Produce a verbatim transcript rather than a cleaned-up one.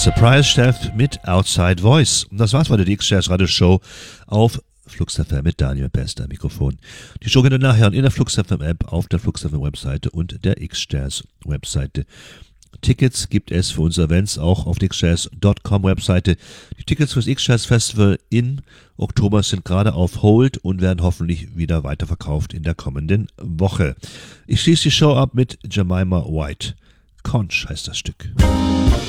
Surprise Chef mit Outside Voice. Und das war's bei der X-Jazz Radio Show auf Flux F M mit Daniel Bester am Mikrofon. Die Show könnt ihr nachher in der Flux F M App, auf der Flux F M Webseite und der X-Jazz Webseite. Tickets gibt es für unsere Events auch auf der x jazz Punkt com Webseite. Die Tickets fürs X-Jazz Festival in Oktober sind gerade auf Hold und werden hoffentlich wieder weiterverkauft in der kommenden Woche. Ich schließe die Show ab mit Jemima White. Conch heißt das Stück.